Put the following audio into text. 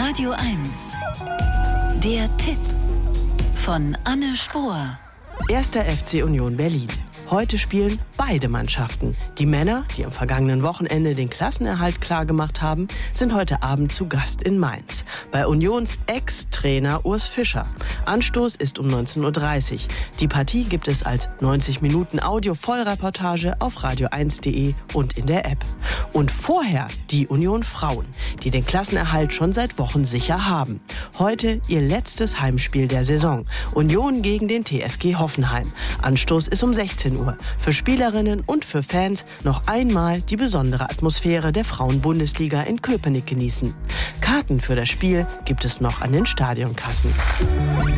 Radio 1. Der Tipp von Anne Spohr. 1. FC Union Berlin. Heute spielen beide Mannschaften. Die Männer, die am vergangenen Wochenende den Klassenerhalt klargemacht haben, sind heute Abend zu Gast in Mainz. Bei Unions Ex-Trainer Urs Fischer. Anstoß ist um 19:30 Uhr. Die Partie gibt es als 90 Minuten Audio-Vollreportage auf radio1.de und in der App. Und vorher die Union Frauen, die den Klassenerhalt schon seit Wochen sicher haben. Heute ihr letztes Heimspiel der Saison. Union gegen den TSG Hoffenheim. Anstoß ist um 16 Uhr. Für Spielerinnen und für Fans noch einmal die besondere Atmosphäre der Frauen-Bundesliga in Köpenick genießen. Karten für das Spiel gibt es noch an den Stadionkassen.